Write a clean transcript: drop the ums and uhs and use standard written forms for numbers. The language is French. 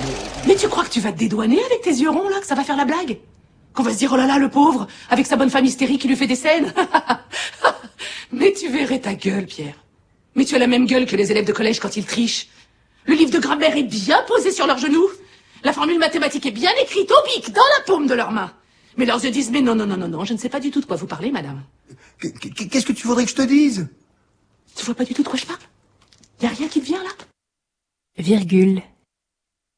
Mais tu crois que tu vas te dédouaner avec tes yeux ronds, là, que ça va faire la blague? Qu'on va se dire, oh là là, le pauvre, avec sa bonne femme hystérique qui lui fait des scènes? Mais tu verrais ta gueule, Pierre. Mais tu as la même gueule que les élèves de collège quand ils trichent. Le livre de grammaire est bien posé sur leurs genoux. La formule mathématique est bien écrite au bic, dans la paume de leurs mains. Mais leurs yeux disent, mais non, non, non, non, non, je ne sais pas du tout de quoi vous parlez, madame. Qu'est-ce que tu voudrais que je te dise? Tu vois pas du tout de quoi je parle? Y a rien qui te vient, là? Virgule.